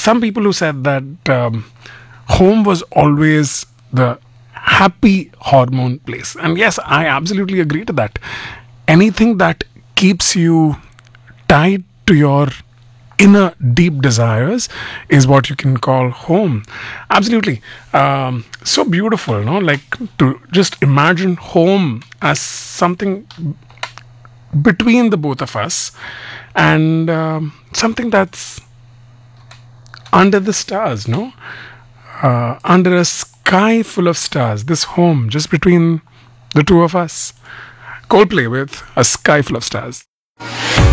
some people who said that home was always the happy hormone place. And yes, I absolutely agree to that. Anything that keeps you tied to your inner deep desires is what you can call home. Absolutely. So beautiful, no? Like to just imagine home as something between the both of us, and something that's under the stars, no? Under a sky full of stars. This home just between the two of us. Coldplay with A Sky Full of Stars.